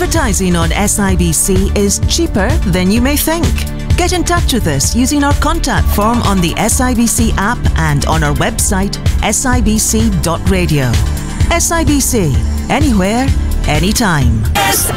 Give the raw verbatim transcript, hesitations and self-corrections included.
Advertising on S I B C is cheaper than you may think. Get in touch with us using our contact form on the S I B C app and on our website S I B C dot radio. S I B C, anywhere, anytime.